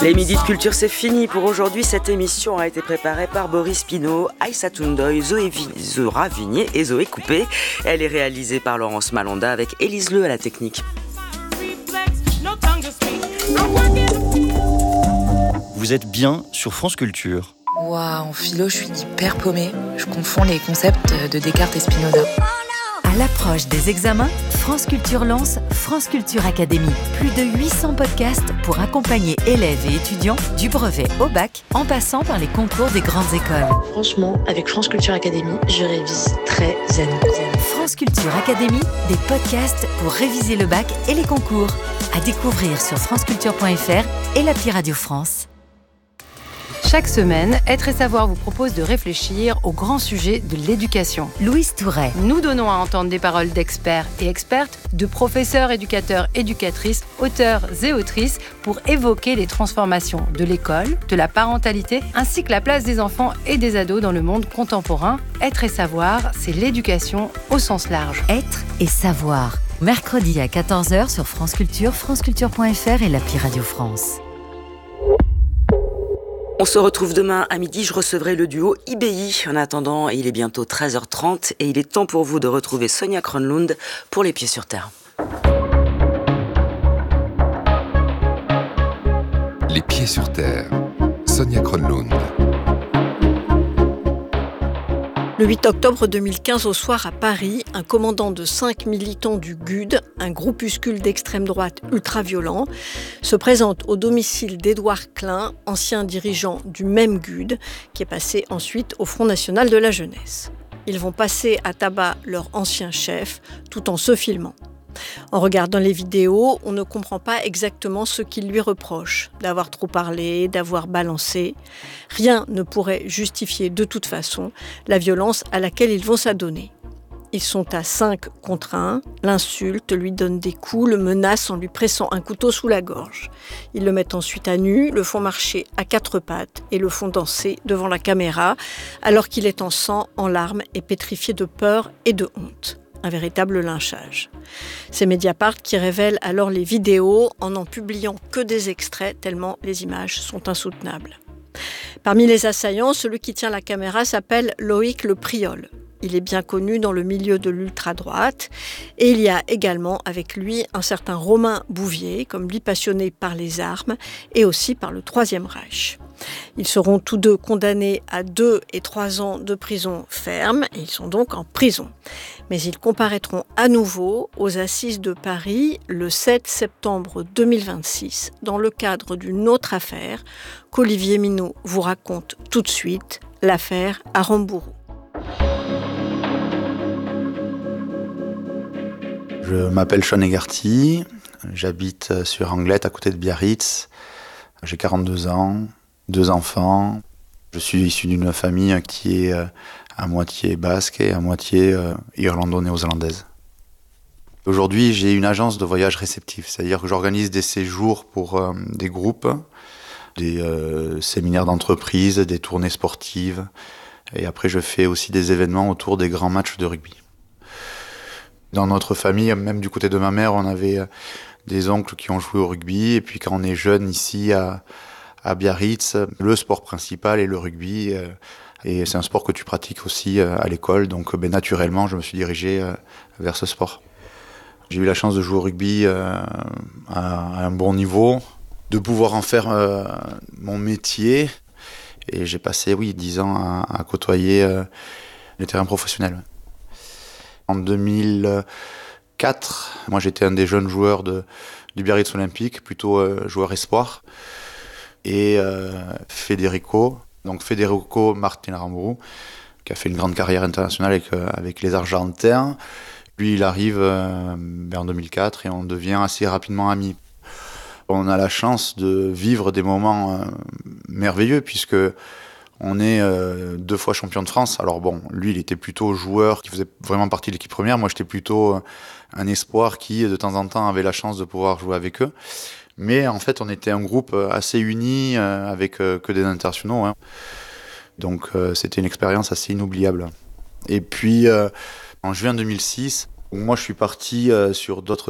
Les midis de culture, c'est fini pour aujourd'hui. Cette émission a été préparée par Boris Pinault, Aïssa Toundoy, Zora Vignier et Zoé Coupé. Elle est réalisée par Laurence Malonda avec Élise Leu à la technique. Vous êtes bien sur France Culture. Waouh, en philo, je suis hyper paumée. Je confonds les concepts de Descartes et Spinoza. À l'approche des examens, France Culture lance France Culture Academy. Plus de 800 podcasts pour accompagner élèves et étudiants du brevet au bac, en passant par les concours des grandes écoles. Franchement, avec France Culture Academy, je révise très zen. France Culture Academy, des podcasts pour réviser le bac et les concours. À découvrir sur franceculture.fr et l'appli Radio France. Chaque semaine, Être et Savoir vous propose de réfléchir au grand sujet de l'éducation. Louise Touret. Nous donnons à entendre des paroles d'experts et expertes, de professeurs, éducateurs, éducatrices, auteurs et autrices pour évoquer les transformations de l'école, de la parentalité, ainsi que la place des enfants et des ados dans le monde contemporain. Être et Savoir, c'est l'éducation au sens large. Être et Savoir. Mercredi à 14h sur France Culture, franceculture.fr et l'appli Radio France. On se retrouve demain à midi, je recevrai le duo IBI. En attendant, il est bientôt 13h30 et il est temps pour vous de retrouver Sonia Kronlund pour Les Pieds sur Terre. Les Pieds sur Terre, Sonia Kronlund. Le 8 octobre 2015, au soir à Paris, un commandant de 5 militants du GUD, un groupuscule d'extrême droite ultra-violent, se présente au domicile d'Édouard Klein, ancien dirigeant du même GUD, qui est passé ensuite au Front National de la Jeunesse. Ils vont passer à tabac leur ancien chef, tout en se filmant. En regardant les vidéos, on ne comprend pas exactement ce qu'ils lui reprochent, d'avoir trop parlé, d'avoir balancé. Rien ne pourrait justifier de toute façon la violence à laquelle ils vont s'adonner. Ils sont à 5 contre 1, l'insultent, lui donnent des coups, le menacent en lui pressant un couteau sous la gorge. Ils le mettent ensuite à nu, le font marcher à 4 pattes et le font danser devant la caméra, alors qu'il est en sang, en larmes et pétrifié de peur et de honte. Un véritable lynchage. C'est Mediapart qui révèle alors les vidéos en n'en publiant que des extraits tellement les images sont insoutenables. Parmi les assaillants, celui qui tient la caméra s'appelle Loïc Le Priol. Il est bien connu dans le milieu de l'ultra-droite et il y a également avec lui un certain Romain Bouvier, comme lui passionné par les armes et aussi par le Troisième Reich. Ils seront tous deux condamnés à 2 et 3 ans de prison ferme et ils sont donc en prison. Mais ils comparaîtront à nouveau aux Assises de Paris le 7 septembre 2026 dans le cadre d'une autre affaire qu'Olivier Minot vous raconte tout de suite, l'affaire Aramburu. Je m'appelle Sean Egarty, j'habite sur Anglette à côté de Biarritz. J'ai 42 ans, 2 enfants. Je suis issu d'une famille qui est à moitié basque et à moitié irlando-néo-zélandaise. Aujourd'hui, j'ai une agence de voyage réceptif, c'est-à-dire que j'organise des séjours pour des groupes, des séminaires d'entreprise, des tournées sportives. Et après, je fais aussi des événements autour des grands matchs de rugby. Dans notre famille, même du côté de ma mère, on avait des oncles qui ont joué au rugby. Et puis quand on est jeune ici à Biarritz, le sport principal est le rugby. Et c'est un sport que tu pratiques aussi à l'école. Donc naturellement, je me suis dirigé vers ce sport. J'ai eu la chance de jouer au rugby à un bon niveau, de pouvoir en faire mon métier. Et j'ai passé 10 ans à côtoyer les terrains professionnels. En 2004, moi j'étais un des jeunes joueurs du Biarritz Olympique, plutôt joueur espoir. Et Federico Martin Aramburu, qui a fait une grande carrière internationale avec les Argentins. Lui, il arrive en 2004 et on devient assez rapidement amis. On a la chance de vivre des moments merveilleux puisque on est 2 fois champion de France. Alors bon, lui, il était plutôt joueur qui faisait vraiment partie de l'équipe première. Moi, j'étais plutôt un espoir qui, de temps en temps, avait la chance de pouvoir jouer avec eux. Mais en fait, on était un groupe assez uni, avec que des internationaux. Hein. Donc, c'était une expérience assez inoubliable. Et puis, en juin 2006, moi, je suis parti sur d'autres